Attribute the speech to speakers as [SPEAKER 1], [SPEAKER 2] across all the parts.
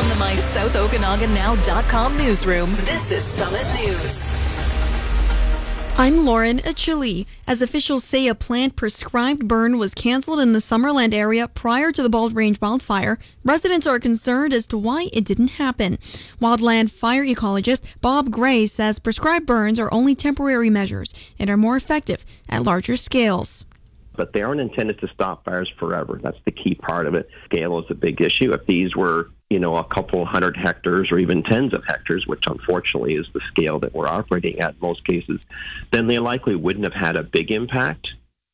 [SPEAKER 1] From the MySouthOkanaganNow.com newsroom, this is Summit News.
[SPEAKER 2] I'm Lauren Achille. As officials say, a planned prescribed burn was canceled in the Summerland area prior to the Bald Range wildfire. Residents are concerned as to why it didn't happen. Wildland fire ecologist Bob Gray says prescribed burns are only temporary measures and are more effective at larger scales.
[SPEAKER 3] But they aren't intended to stop fires forever. That's the key part of it. Scale is a big issue. If these were, a couple hundred hectares or even tens of hectares, which unfortunately is the scale that we're operating at in most cases, then they likely wouldn't have had a big impact.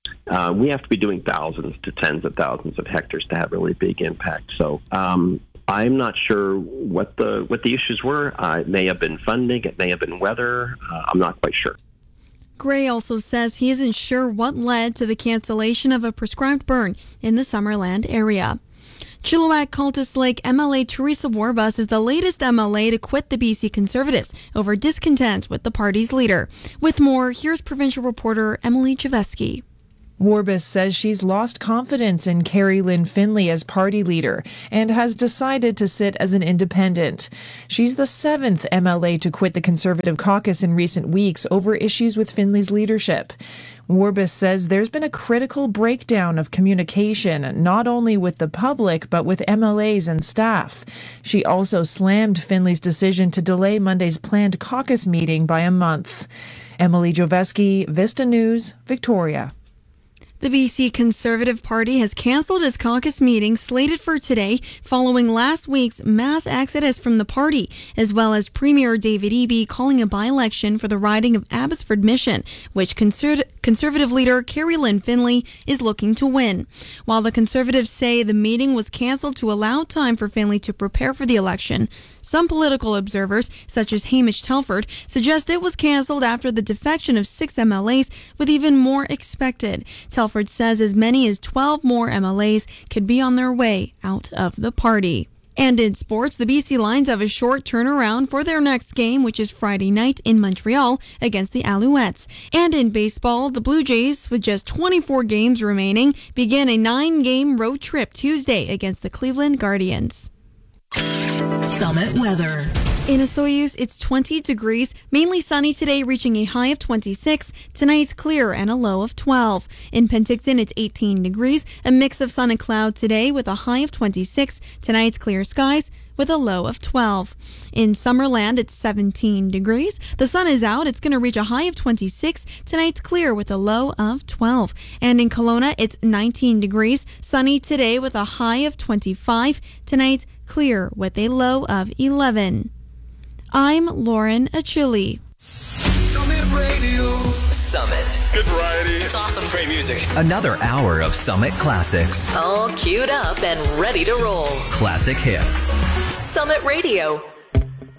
[SPEAKER 3] We have to be doing thousands to tens of thousands of hectares to have really big impact. So I'm not sure what the issues were. It may have been funding. It may have been weather. I'm not quite sure.
[SPEAKER 2] Gray also says he isn't sure what led to the cancellation of a prescribed burn in the Summerland area. Chilliwack Cultus Lake MLA Teresa Warbus is the latest MLA to quit the BC Conservatives over discontent with the party's leader. With more, here's provincial reporter Emily Javeski.
[SPEAKER 4] Warbus says she's lost confidence in Carrie Lynn Finley as party leader and has decided to sit as an independent. She's the 7th MLA to quit the Conservative caucus in recent weeks over issues with Finley's leadership. Warbus says there's been a critical breakdown of communication, not only with the public, but with MLAs and staff. She also slammed Finley's decision to delay Monday's planned caucus meeting by a month. Emily Javeski, Vista News, Victoria.
[SPEAKER 2] The BC Conservative Party has cancelled its caucus meeting slated for today following last week's mass exodus from the party, as well as Premier David Eby calling a by-election for the riding of Abbotsford Mission, which Conservative leader Carrie Lynn Finley is looking to win. While the Conservatives say the meeting was cancelled to allow time for Finley to prepare for the election, some political observers, such as Hamish Telford, suggest it was cancelled after the defection of 6 MLAs, with even more expected. Telford says as many as 12 more MLAs could be on their way out of the party. And in sports, the BC Lions have a short turnaround for their next game, which is Friday night in Montreal against the Alouettes. And in baseball, the Blue Jays, with just 24 games remaining, begin a 9-game road trip Tuesday against the Cleveland Guardians.
[SPEAKER 1] Summit weather.
[SPEAKER 2] In Osoyoos, it's 20 degrees, mainly sunny today, reaching a high of 26. Tonight's clear and a low of 12. In Penticton, it's 18 degrees, a mix of sun and cloud today with a high of 26. Tonight's clear skies with a low of 12. In Summerland, it's 17 degrees. The sun is out. It's going to reach a high of 26. Tonight's clear with a low of 12. And in Kelowna, it's 19 degrees. Sunny today with a high of 25. Tonight's clear with a low of 11. I'm Lauren Achille.
[SPEAKER 5] Summit Radio.
[SPEAKER 6] Summit.
[SPEAKER 5] Good variety.
[SPEAKER 6] It's awesome.
[SPEAKER 5] Great music.
[SPEAKER 6] Another hour of Summit classics.
[SPEAKER 1] All queued up and ready to roll.
[SPEAKER 6] Classic hits.
[SPEAKER 1] Summit Radio.